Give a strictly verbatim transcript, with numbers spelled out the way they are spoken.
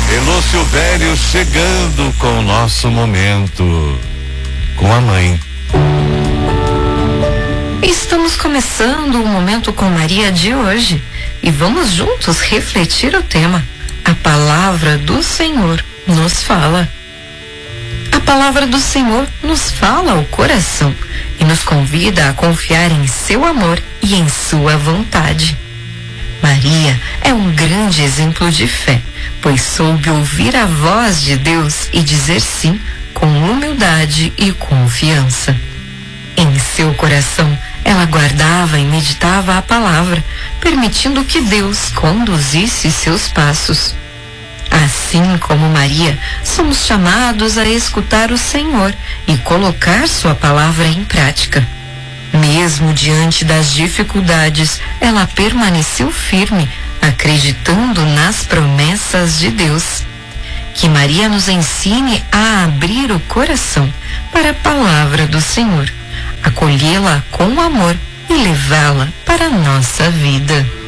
Elô Silvério chegando com o nosso momento com a mãe. Estamos começando o Momento com Maria de hoje e vamos juntos refletir o tema. A palavra do Senhor nos fala. A palavra do Senhor nos fala ao coração e nos convida a confiar em seu amor e em sua vontade. Maria é um grande exemplo de fé, pois soube ouvir a voz de Deus e dizer sim com humildade e confiança. Em seu coração, ela guardava e meditava a palavra, permitindo que Deus conduzisse seus passos. Assim como Maria, somos chamados a escutar o Senhor e colocar sua palavra em prática. Mesmo diante das dificuldades, ela permaneceu firme, acreditando nas promessas de Deus. Que Maria nos ensine a abrir o coração para a palavra do Senhor, acolhê-la com amor e levá-la para a nossa vida.